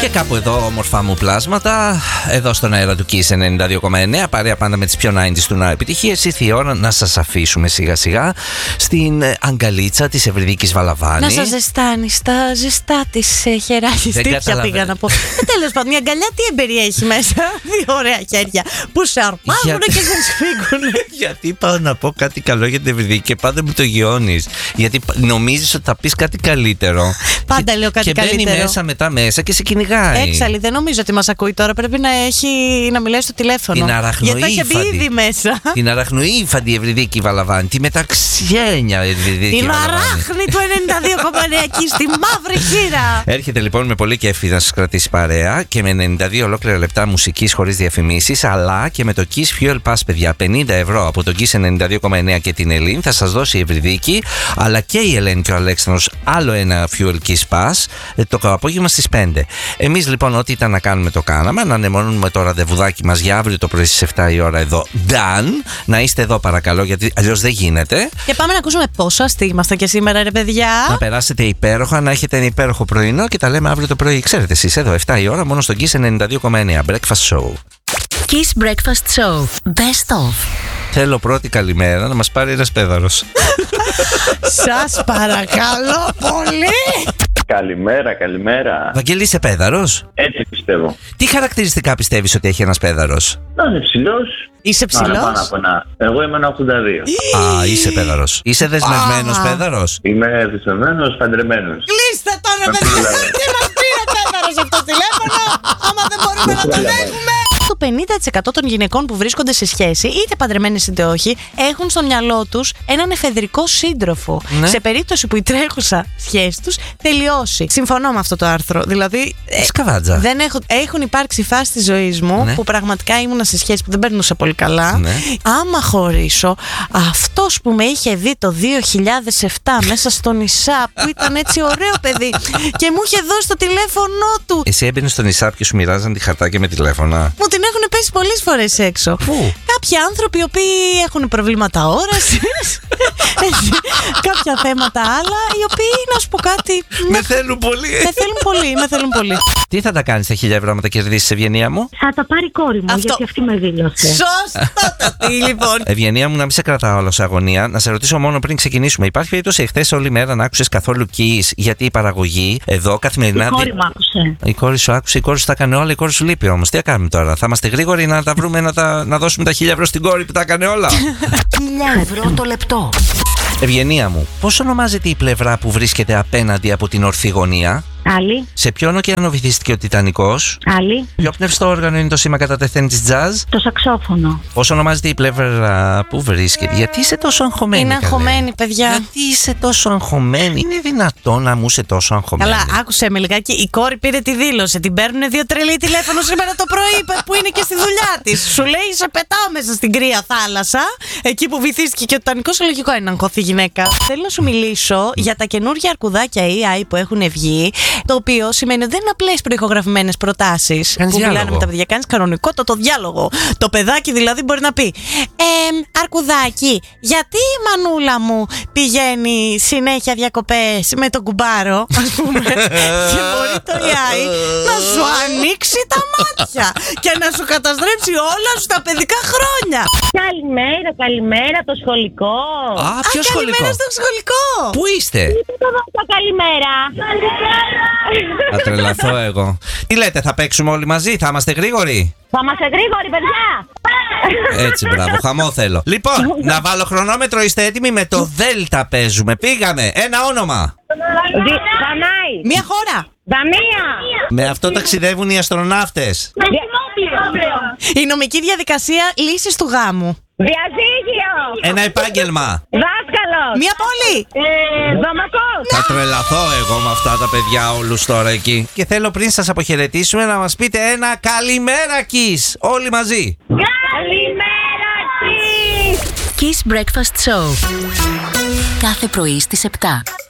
Και κάπου εδώ, όμορφα μου πλάσματα, εδώ στον αέρα του Kiss 92,9, παρέα πάντα με τις πιο 90's του να επιτυχίες, ήρθε η ώρα να σας αφήσουμε σιγά σιγά στην αγκαλίτσα της Ευρυδίκης Βαλαβάνη. Να σας ζεστάνει στα ζεστά της χεράκης. Τι πήγα να πω. Τέλος πάντων, η αγκαλιά τι εμπεριέχει μέσα? Δύο ωραία χέρια που σε αρπάζουν και δεν σφίγγουν. Γιατί πάω να πω κάτι καλό για την Ευρυδίκη και πάντα μου το γιώνεις. Γιατί νομίζεις ότι θα πεις κάτι καλύτερο. Πάντα λέω κάτι καλύτερο. Και μπαίνει μέσα και σε κυνηγάει. Έξαλλη, δεν νομίζω ότι μας ακούει τώρα. Πρέπει να μιλάει στο τηλέφωνο. Την αραχνοή. Γιατί το είχε μπει ήδη μέσα. Την αραχνοήφαντη Ευρυδίκη Βαλαβάνη. Τη μεταξιένια Ευρυδίκη την Βαλαβάνη. Την αράχνη του 92,9 εκεί στη μαύρη χείρα. Έρχεται λοιπόν με πολύ κέφι να σας κρατήσει παρέα και με 92 ολόκληρα λεπτά μουσικής χωρίς διαφημίσεις, αλλά και με το Kiss Fuel Pass, παιδιά. 50 ευρώ από το Kiss 92,9 και την Ελένη θα σας δώσει η Ευρυδίκη, αλλά και η Ελένη και ο Αλέξανδρος άλλο ένα Fuel Kiss Pass το απόγευμα στις 5. Εμείς λοιπόν ό,τι ήταν να κάνουμε το κάναμε. Να ανεμονούμε το ραντεβουδάκι μας για αύριο το πρωί στις 7 η ώρα εδώ. Done. Να είστε εδώ παρακαλώ, γιατί αλλιώς δεν γίνεται. Και πάμε να ακούσουμε πόσο αστεί είμαστε και σήμερα, ρε παιδιά. Να περάσετε υπέροχα, να έχετε ένα υπέροχο πρωινό και τα λέμε αύριο το πρωί. Ξέρετε εσείς εδώ 7 η ώρα μόνο στο Kiss 92,9 Breakfast Show. Kiss Breakfast Show Best of. Θέλω πρώτη καλημέρα να μας πάρει ένας πέδαρος. Σας παρακαλώ πολύ. Καλημέρα. Βαγγέλη, είσαι πέδαρος? Έτσι πιστεύω. Τι χαρακτηριστικά πιστεύεις ότι έχει ένας πέδαρος? Να είναι ψηλός. Είσαι ψηλός? Εγώ είμαι 82. Α, είσαι πέδαρος. Είσαι δεσμευμένος πέδαρος? Είμαι δεσμευμένος, παντρεμένος. Κλείστε τώρα, παιδιά. Τι μας πήρε πέδαρος αυτό το τηλέφωνο, άμα δεν μπορούμε να τον έχουμε. Το 50% των γυναικών που βρίσκονται σε σχέση, είτε παντρεμένες είτε όχι, έχουν στο μυαλό τους έναν εφεδρικό σύντροφο. Ναι. Σε περίπτωση που η τρέχουσα σχέση τους τελειώσει. Συμφωνώ με αυτό το άρθρο. Δηλαδή, σκαβάτζα. Έχουν υπάρξει φάσεις της ζωής μου, ναι, που πραγματικά ήμουνα σε σχέση που δεν περνούσα πολύ καλά. Ναι. Άμα χωρίσω, αυτός που με είχε δει το 2007 μέσα στο νησά, που ήταν έτσι ωραίο παιδί και μου είχε δώσει το τηλέφωνό του. Εσύ έμπαινες στο νησά και σου μοιράζαν τη χαρτάκια με τηλέφωνα? Μου την έχουν πέσει πολλές φορές έξω. Πού? Κάποιοι άνθρωποι οι οποίοι έχουν προβλήματα όρασης, κάποια θέματα άλλα, οι οποίοι, να σου πω κάτι, Με θέλουν πολύ. με θέλουν πολύ. Τι θα τα κάνεις τα 1.000 ευρώ να τα κερδίσεις, Ευγενία μου? Θα τα πάρει η κόρη μου, Αυτό. γιατί αυτή με δήλωσε. Σωστότατη, λοιπόν. Ευγενία μου, να μην σε κρατάω όλο σε αγωνία, να σε ρωτήσω μόνο πριν ξεκινήσουμε. Υπάρχει περίπτωση εχθές όλη μέρα να άκουσες καθόλου Kiss? Γιατί η παραγωγή εδώ καθημερινά. Η κόρη μου άκουσε. Η κόρη σου άκουσε, η κόρη σου τα έκανε όλα, η κόρη σου λείπει όμως. Τι θα κάνουμε τώρα? Θα είμαστε γρήγοροι να τα βρούμε, να δώσουμε τα 1.000 ευρώ στην κόρη που τα έκανε όλα? 1.000 ευρώ το λεπτό. Ευγενία μου, πώς ονομάζεται η πλευρά που βρίσκεται απέναντι από την ορθή γωνία? Άλλη. Σε ποιον ωκεανό βυθίστηκε ο Τιτανικός? Άλλη. Ποιο πνευστό όργανο είναι το σήμα κατά τεθέν της jazz? Το σαξόφωνο. Πώς ονομάζεται η πλευρά που βρίσκεται? Γιατί είσαι τόσο αγχωμένη? Είναι καλέ? αγχωμένη, παιδιά. Γιατί είσαι τόσο αγχωμένη? Είναι δυνατόν να μου είσαι τόσο αγχωμένη? Καλά, άκουσε με λιγάκι. Η κόρη πήρε τη δήλωση. Την παίρνουν 2 τρελοί τηλέφωνο σήμερα το πρωί, που είναι και στη δουλειά της. Σου λέει, σε πετάω μέσα στην κρύα θάλασσα, εκεί που βυθίστηκε και ο Τιτανικός. Λογικό είναι να αγχωθεί γυναίκα. Θέλω να σου μιλήσω για τα καινούργια αρκουδάκια AI που έχουν βγει. Το οποίο σημαίνει ότι δεν είναι απλές προηχογραφημένες προτάσεις που μιλάνε με τα παιδιά. Κάνεις κανονικότατο διάλογο. Το παιδάκι δηλαδή μπορεί να πει: αρκουδάκι, γιατί η μανούλα μου πηγαίνει συνέχεια διακοπές με τον κουμπάρο, ας πούμε. Και μπορεί το AI να σου ανοίξει τα μάτια και να σου καταστρέψει όλα σου τα παιδικά χρόνια. Καλημέρα, το σχολικό. Α, ποιο σχολικό? Καλημέρα στο σχολικό. Πού είστε? Καλημέρα. Θα τρελαθώ εγώ. Τι λέτε, θα παίξουμε όλοι μαζί? Θα είμαστε γρήγοροι? Θα είμαστε γρήγοροι, παιδιά. Έτσι, μπράβο, χαμό θέλω. Λοιπόν, να βάλω χρονόμετρο, είστε έτοιμοι? Με το Δέλτα παίζουμε. Πήγαμε, ένα όνομα. Δανάη. Μια χώρα. Δανία. Με αυτό ταξιδεύουν οι αστροναύτες. Η νομική διαδικασία λύσης του γάμου. Διαζύγιο. Ένα επάγγελμα. Δάσκαλος. Μια πόλη. Δομακός. Θα τρελαθώ εγώ με αυτά τα παιδιά όλους τώρα εκεί. Και θέλω πριν σας αποχαιρετήσουμε να μας πείτε ένα καλημέρα Kiss. Όλοι μαζί. Καλημέρα, Kiss. Kiss Breakfast Show. Κάθε πρωί στις 7.